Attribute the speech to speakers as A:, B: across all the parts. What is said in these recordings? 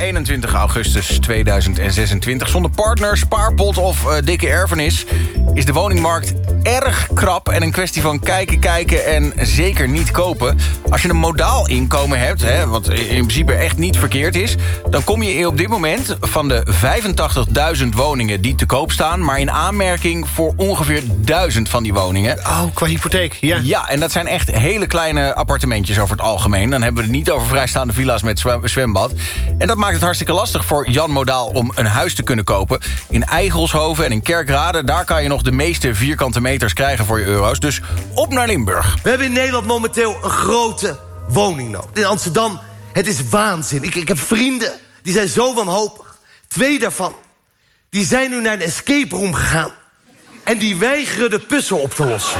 A: 21 augustus 2026. Zonder partner, spaarpot of dikke erfenis is de woningmarkt erg krap en een kwestie van kijken en zeker niet kopen. Als je een modaal inkomen hebt, wat in principe echt niet verkeerd is, dan kom je op dit moment van de 85.000 woningen die te koop staan, maar in aanmerking voor ongeveer 1000 van die woningen.
B: Oh, qua hypotheek, ja.
A: Ja, en dat zijn echt hele kleine appartementjes over het algemeen. Dan hebben we het niet over vrijstaande villa's met zwembad. En dat maakt het hartstikke lastig voor Jan Modaal om een huis te kunnen kopen. In Eigelshoven en in Kerkrade, daar kan je nog de meeste vierkante meters krijgen voor je euro's. Dus op naar Limburg.
C: We hebben in Nederland momenteel een grote woningnood. In Amsterdam, het is waanzin. Ik heb vrienden, die zijn zo wanhopig. 2 daarvan, die zijn nu naar een escape room gegaan. En die weigeren de puzzel op te lossen.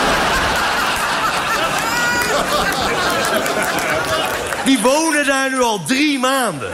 C: Die wonen daar nu al 3 maanden.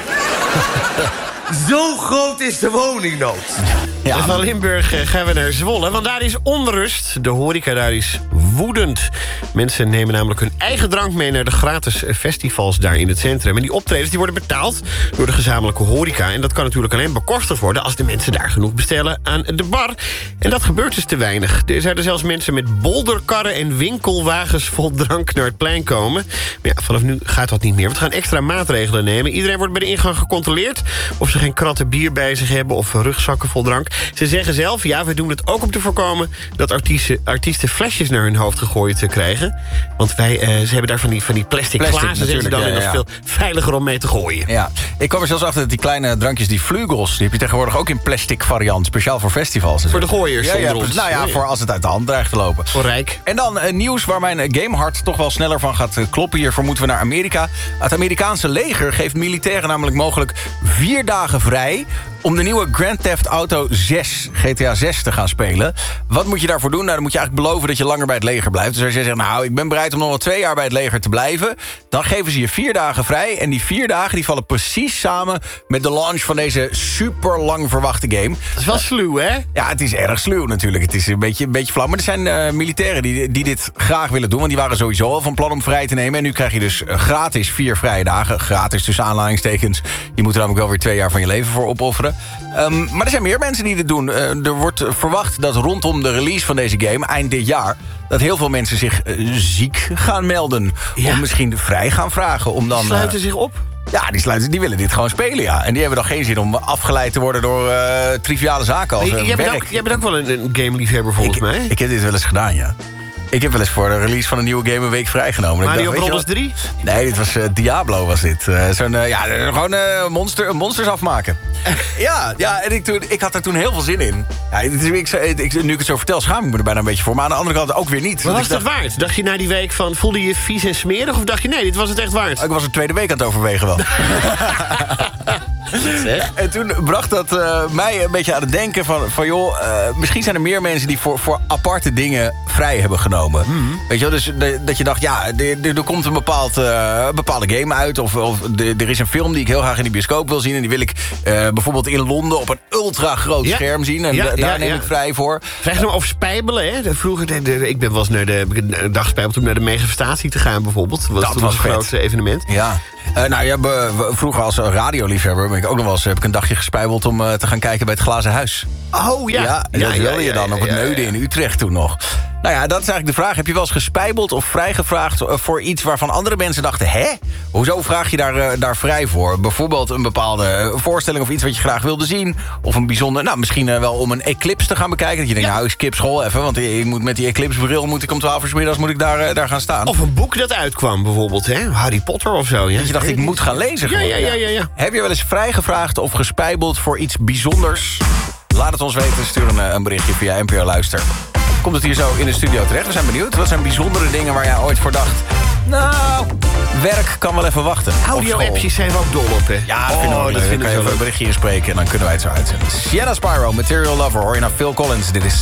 C: Zo groot is de woningnood.
B: Ja. En van Limburg gaan we naar Zwolle, want daar is onrust. De horeca daar is woedend. Mensen nemen namelijk hun eigen drank mee naar de gratis festivals daar in het centrum. En die optredens die worden betaald door de gezamenlijke horeca. En dat kan natuurlijk alleen bekostigd worden als de mensen daar genoeg bestellen aan de bar. En dat gebeurt dus te weinig. Er zijn er zelfs mensen met bolderkarren en winkelwagens vol drank naar het plein komen. Maar ja, vanaf nu gaat dat niet meer. We gaan extra maatregelen nemen. Iedereen wordt bij de ingang gecontroleerd of ze geen kratten bier bij zich hebben of rugzakken vol drank. Ze zeggen zelf, ja, we doen het ook om te voorkomen dat artiesten flesjes naar hun hoofd gegooid krijgen. Want ze hebben daar van die plastic glazen, zetten ze dan, en dat is veel veiliger om mee te gooien.
A: Ja, ik kwam er zelfs achter dat die kleine drankjes, die Vlugels, die heb je tegenwoordig ook in plastic variant, speciaal voor festivals.
B: Voor de gooiers zonder ons.
A: Nou ja, voor als het uit de hand dreigt te lopen.
B: Voor Rijk.
A: En dan nieuws waar mijn gamehart toch wel sneller van gaat kloppen. Hiervoor moeten we naar Amerika. Het Amerikaanse leger geeft militairen namelijk mogelijk 4 dagen vrij om de nieuwe Grand Theft Auto 6, GTA 6, te gaan spelen. Wat moet je daarvoor doen? Nou, dan moet je eigenlijk beloven dat je langer bij het leger blijft. Dus als je zegt, nou, ik ben bereid om nog wel 2 jaar bij het leger te blijven, dan geven ze je 4 dagen vrij. En die 4 dagen die vallen precies samen met de launch van deze super lang verwachte game.
B: Dat is wel sluw, hè?
A: Ja, het is erg sluw natuurlijk. Het is een beetje flauw. Maar er zijn militairen die dit graag willen doen, want die waren sowieso al van plan om vrij te nemen. En nu krijg je dus gratis 4 vrije dagen. Gratis tussen aanhalingstekens. Je moet er namelijk wel weer 2 jaar van je leven voor opofferen. Maar er zijn meer mensen die dit doen. Er wordt verwacht dat rondom de release van deze game, eind dit jaar, dat heel veel mensen zich ziek gaan melden. Ja. Of misschien vrij gaan vragen. Om dan,
B: die sluiten zich op?
A: Ja, die willen dit gewoon spelen, ja. En die hebben dan geen zin om afgeleid te worden door triviale zaken als werk.
B: Jij bent ook wel een game-liefhebber volgens mij.
A: Ik heb dit wel eens gedaan, ja. Ik heb wel eens voor de release van een nieuwe game een week vrijgenomen.
B: Mario Bros 3?
A: Nee, dit was Diablo was dit. Gewoon monsters afmaken. ja, en ik had er toen heel veel zin in. Ja, nu ik het zo vertel, schaam ik me er bijna een beetje voor. Maar aan de andere kant ook weer niet.
B: Maar was het waard? Dacht je na die week van, voelde je vies en smerig? Of dacht je, nee, dit was het echt waard?
A: Ik was de tweede week aan het overwegen wel. En toen bracht dat mij een beetje aan het denken van joh, misschien zijn er meer mensen die voor aparte dingen vrij hebben genomen. Weet je wel, dus dat je dacht, ja, er komt een bepaalde game uit, of er is een film die ik heel graag in de bioscoop wil zien, en die wil ik bijvoorbeeld in Londen op een ultra groot scherm zien, en daar neem ik vrij voor.
B: Vraag nou over spijbelen, hè? Vroeger, ik ben wel eens naar de dagspijbel om naar de megafestatie te gaan bijvoorbeeld. Dat was een groot evenement.
A: Ja. Vroeger als radioliefhebber heb ik een dagje gespijbeld om te gaan kijken bij het Glazen Huis.
B: Oh ja.
A: Dat wilde je dan op het Neuden in Utrecht toen nog. Nou ja, dat is eigenlijk de vraag. Heb je wel eens gespijbeld of vrijgevraagd voor iets waarvan andere mensen dachten, hè? Hoezo vraag je daar vrij voor? Bijvoorbeeld een bepaalde voorstelling of iets wat je graag wilde zien. Of een bijzonder, misschien wel om een eclipse te gaan bekijken. Dat je denkt, nou, ik skip school even, want ik moet met die eclipsebril om 12 uur 's middags daar gaan staan.
B: Of een boek dat uitkwam bijvoorbeeld, hè? Harry Potter of zo. Ja?
A: Dat je dacht, ik moet gaan lezen.
B: Ja.
A: Heb je wel eens vrijgevraagd of gespijbeld voor iets bijzonders? Laat het ons weten, stuur een berichtje via NPO Luister. Komt het hier zo in de studio terecht? We zijn benieuwd. Wat zijn bijzondere dingen waar jij ooit voor dacht, nou, werk kan wel even wachten.
B: Audio-appjes zijn we ook dol op, hè?
A: Ja, dat vinden we leuk. Dan kan je even een berichtje inspreken en dan kunnen wij het zo uitzenden. Sienna Spyro, Material Lover, hoor je naar Phil Collins. Dit is